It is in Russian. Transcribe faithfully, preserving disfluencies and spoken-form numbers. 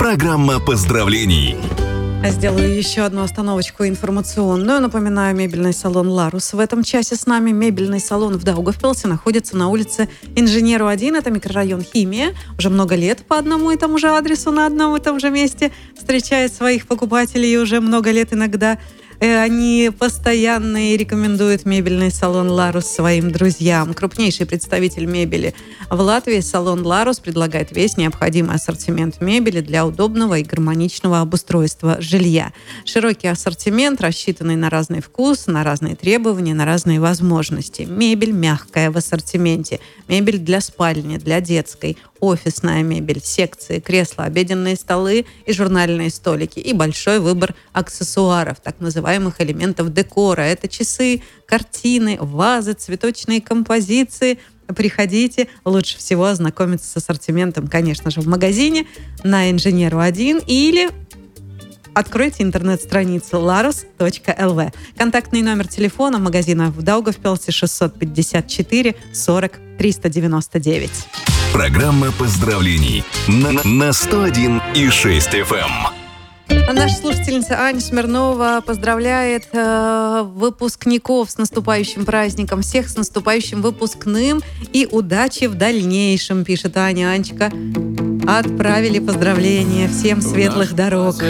Программа поздравлений. Сделаю еще одну остановочку информационную. Напоминаю, мебельный салон «Ларус» в этом часе с нами. Мебельный салон в Даугавпилсе находится на улице Инженеру один. Это микрорайон Химия. Уже много лет по одному и тому же адресу на одном и том же месте встречает своих покупателей. И уже много лет иногда они постоянно рекомендуют мебельный салон «Ларус» своим друзьям. Крупнейший представитель мебели в Латвии, салон «Ларус» предлагает весь необходимый ассортимент мебели для удобного и гармоничного обустройства жилья. Широкий ассортимент, рассчитанный на разный вкус, на разные требования, на разные возможности. Мебель мягкая в ассортименте. Мебель для спальни, для детской. Офисная мебель, секции, кресла, обеденные столы и журнальные столики. И большой выбор аксессуаров, так называемых элементов декора. Это часы, картины, вазы, цветочные композиции. Приходите. Лучше всего ознакомиться с ассортиментом, конечно же, в магазине на Инженеру один или откройте интернет-страницу ларус точка эл ви. Контактный номер телефона магазина в Даугавпилсе шестьсот пятьдесят четыре сорок триста девяносто девять. Программа поздравлений на, на сто один и шесть эф эм. Наша слушательница Аня Смирнова поздравляет э, выпускников с наступающим праздником, всех с наступающим выпускным и удачи в дальнейшем, пишет Аня. Анечка, отправили поздравления, всем светлых дорог.